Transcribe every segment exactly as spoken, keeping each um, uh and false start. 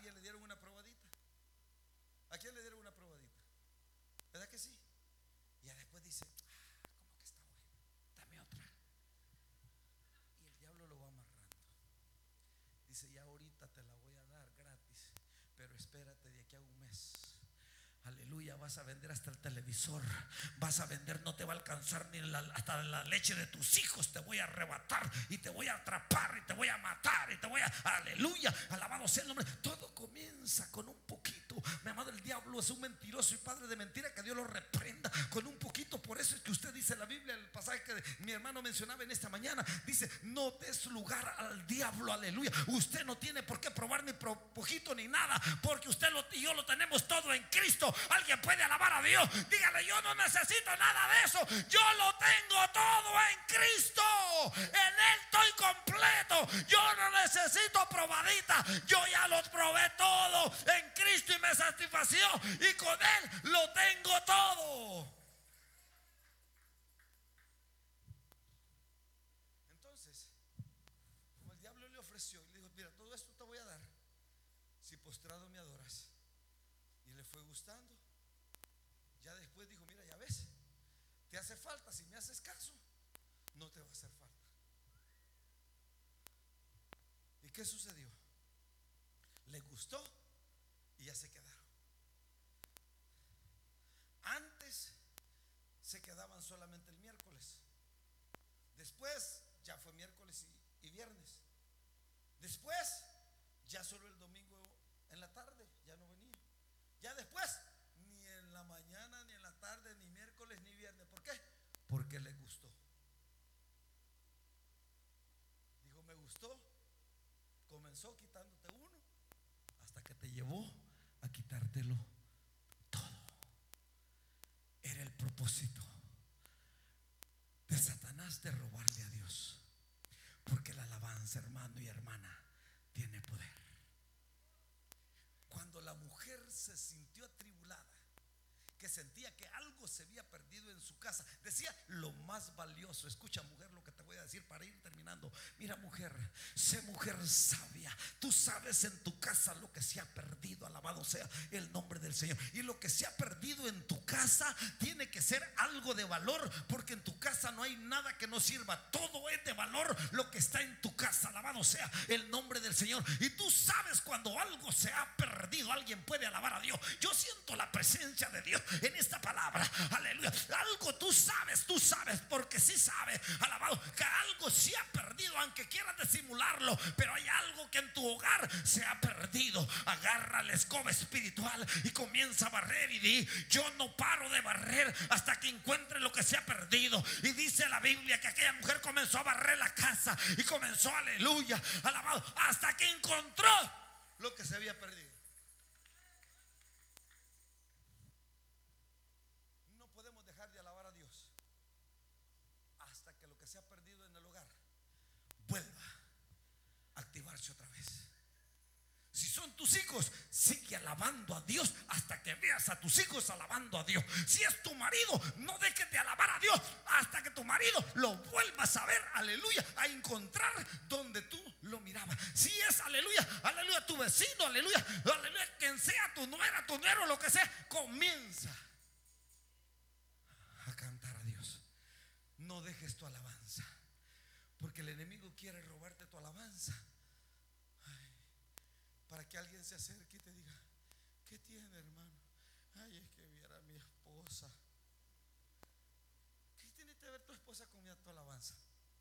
alguien le dieron una probadita? ¿A quién le dieron una probadita? ¿Verdad que sí? Y ya después dice, ah, como que está bueno, dame otra. Y el diablo lo va amarrando. Dice, ya ahorita te la voy a dar gratis, pero espérate de aquí a un mes. Aleluya, vas a vender hasta el televisor, vas a vender, no te va a alcanzar ni la, hasta la leche de tus hijos. Te voy a arrebatar y te voy a atrapar y te voy a matar y te voy a, aleluya, alabado sea el nombre. Todo comienza con un poquito. Mi amado, el diablo es un mentiroso y padre de mentira, que Dios lo reprenda con un poquito. Por eso es que usted dice en la Biblia, el pasaje que mi hermano mencionaba en esta mañana, dice, no des lugar al diablo, aleluya. Usted no tiene por qué probar ni poquito ni nada, porque usted lo, y yo lo tenemos todo en Cristo. Alguien puede alabar a Dios, dígale, yo no necesito nada de eso, yo lo tengo todo en Cristo, en Él estoy completo, yo no necesito probadita, yo ya lo probé todo en Cristo y me satisfació, y con Él lo tengo todo. Entonces, como el diablo le ofreció y le dijo, mira, todo esto te voy a dar si postrado me adoras, y le fue gustando. Ya después dijo, mira, ya ves, te hace falta, si me haces caso, no te va a hacer falta. ¿Y qué sucedió? Le gustó y ya se quedaron. Antes se quedaban solamente el miércoles, después ya fue miércoles y, y viernes, después ya solo el domingo en la tarde, ya no venía. Ya después ni en la mañana, ni en la tarde, ni miércoles, ni viernes. ¿Por qué? Porque le gustó. Dijo, me gustó. Comenzó quitándote uno hasta que te llevó a quitártelo todo. Era el propósito de Satanás de robarle a Dios, porque la alabanza, hermano y hermana, tiene poder. Cuando la mujer se sintió atribulada, que sentía que algo se había perdido en su casa, decía, lo más valioso, escucha mujer lo que te voy a decir para ir terminando. Mira mujer, sé mujer sabia, tú sabes en tu casa lo que se ha perdido, alabado sea el nombre del Señor. Y lo que se ha perdido en tu casa tiene que ser algo de valor, porque en tu casa no hay nada que no sirva, todo es de valor lo que está en tu casa, alabado sea el nombre del Señor. Y tú sabes cuando algo se ha perdido. Alguien puede alabar a Dios. Yo siento la presencia de Dios en esta palabra, aleluya. Algo tú sabes, tú sabes, porque sí sabes, alabado, que algo se ha perdido, aunque quieras disimularlo, pero hay algo que en tu hogar se ha perdido. Agarra la escoba espiritual y comienza a barrer y di, yo no paro de barrer hasta que encuentre lo que se ha perdido. Y dice la Biblia que aquella mujer comenzó a barrer la casa y comenzó, aleluya, alabado, hasta que encontró lo que se había perdido. De alabar a Dios hasta que lo que se ha perdido en el hogar vuelva a activarse otra vez. Si son tus hijos, sigue alabando a Dios hasta que veas a tus hijos alabando a Dios. Si es tu marido, no dejes de alabar a Dios hasta que tu marido lo vuelvas a ver, aleluya, a encontrar donde tú lo mirabas. Si es, aleluya, aleluya, tu vecino, aleluya, aleluya, quien sea, tu nuera, tu nuero, lo que sea, comienza a cantar a Dios. No dejes tu alabanza, porque el enemigo quiere robarte tu alabanza. Ay, para que alguien se acerque y te diga, ¿qué tiene, hermano? Ay, es que viera a mi esposa. ¿Qué tiene que ver tu esposa con tu alabanza?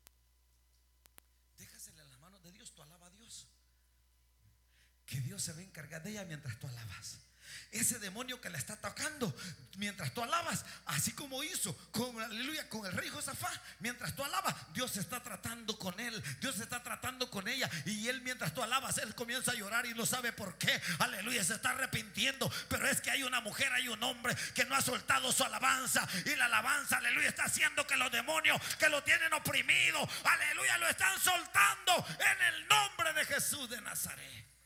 Déjasela en las manos de Dios. Tú alaba a Dios, que Dios se va a encargar de ella mientras tú alabas. Ese demonio que la está tocando mientras tú alabas, así como hizo con, aleluya, con el rey Josafat, mientras tú alabas, Dios está tratando con él, Dios está tratando con ella. Y él, mientras tú alabas, él comienza a llorar y no sabe por qué, aleluya, se está arrepintiendo. Pero es que hay una mujer, hay un hombre que no ha soltado su alabanza, y la alabanza, aleluya, está haciendo que los demonios que lo tienen oprimido, aleluya, lo están soltando en el nombre de Jesús de Nazaret.